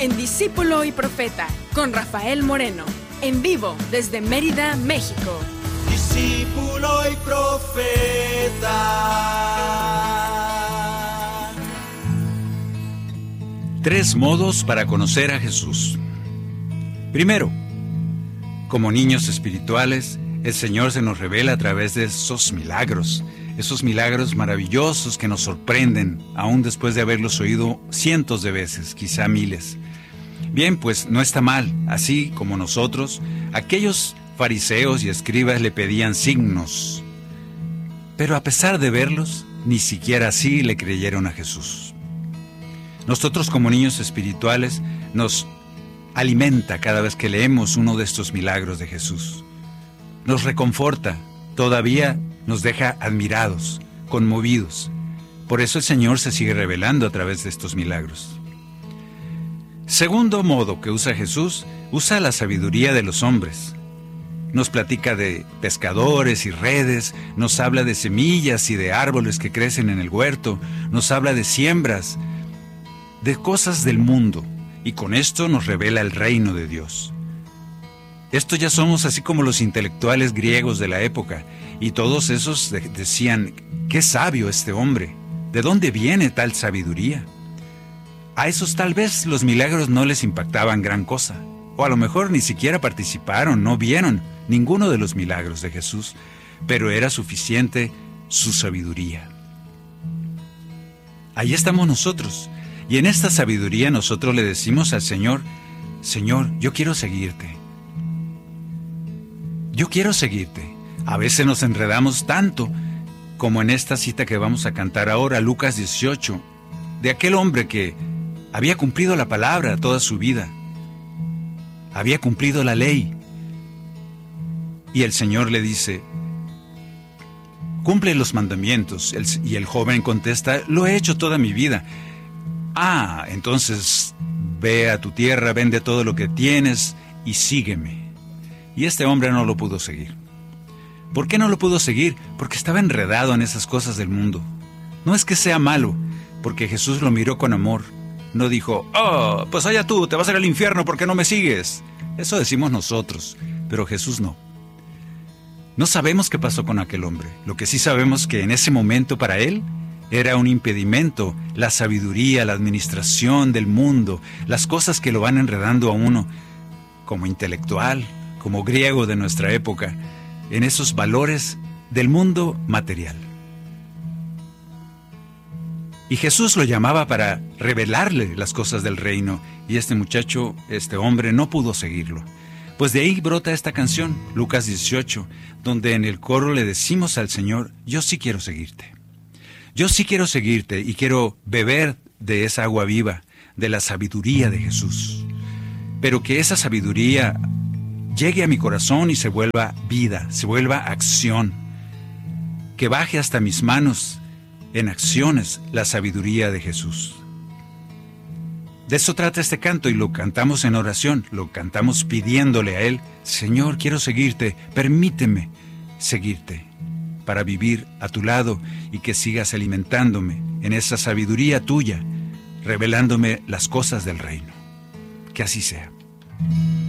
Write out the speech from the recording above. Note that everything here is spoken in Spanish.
en Discípulo y Profeta con Rafael Moreno, en vivo desde Mérida, México. Discípulo y Profeta. 3 modos para conocer a Jesús. Primero, como niños espirituales, el Señor se nos revela a través de esos milagros maravillosos que nos sorprenden, aún después de haberlos oído cientos de veces, quizá miles. Bien, pues no está mal, así como nosotros, aquellos fariseos y escribas le pedían signos, pero a pesar de verlos, ni siquiera así le creyeron a Jesús. Nosotros como niños espirituales nos alimenta cada vez que leemos uno de estos milagros de Jesús. Nos reconforta, todavía nos deja admirados, conmovidos. Por eso el Señor se sigue revelando a través de estos milagros. Segundo modo que usa Jesús, usa la sabiduría de los hombres. Nos platica de pescadores y redes, nos habla de semillas y de árboles que crecen en el huerto, nos habla de siembras, de cosas del mundo, y con esto nos revela el reino de Dios. Esto ya somos así como los intelectuales griegos de la época, y todos esos decían, ¡qué sabio este hombre! ¿De dónde viene tal sabiduría? A esos tal vez los milagros no les impactaban gran cosa, o a lo mejor ni siquiera participaron, no vieron ninguno de los milagros de Jesús, pero era suficiente su sabiduría. Ahí estamos nosotros, y en esta sabiduría nosotros le decimos al Señor, Señor, yo quiero seguirte. Yo quiero seguirte. A veces nos enredamos tanto, como en esta cita que vamos a cantar ahora, Lucas 18, de aquel hombre que había cumplido la palabra toda su vida, había cumplido la ley, y el Señor le dice, cumple los mandamientos, y el joven contesta, lo he hecho toda mi vida. Ah, entonces ve a tu tierra, vende todo lo que tienes y sígueme. Y este hombre no lo pudo seguir. ¿Por qué no lo pudo seguir? Porque estaba enredado en esas cosas del mundo. No es que sea malo, porque Jesús lo miró con amor. No dijo, oh, pues allá tú, te vas a ir al infierno porque no me sigues. Eso decimos nosotros, pero Jesús no. No sabemos qué pasó con aquel hombre. Lo que sí sabemos que en ese momento para él era un impedimento, la sabiduría, la administración del mundo, las cosas que lo van enredando a uno como intelectual, como griego de nuestra época, en esos valores del mundo material. Y Jesús lo llamaba para revelarle las cosas del reino, y este muchacho, este hombre, no pudo seguirlo. Pues de ahí brota esta canción, Lucas 18, donde en el coro le decimos al Señor, yo sí quiero seguirte. Yo sí quiero seguirte y quiero beber de esa agua viva, de la sabiduría de Jesús. Pero que esa sabiduría llegue a mi corazón y se vuelva vida, se vuelva acción. Que baje hasta mis manos en acciones la sabiduría de Jesús. De eso trata este canto y lo cantamos en oración, lo cantamos pidiéndole a Él, Señor, quiero seguirte, permíteme seguirte para vivir a tu lado y que sigas alimentándome en esa sabiduría tuya, revelándome las cosas del reino. Que así sea.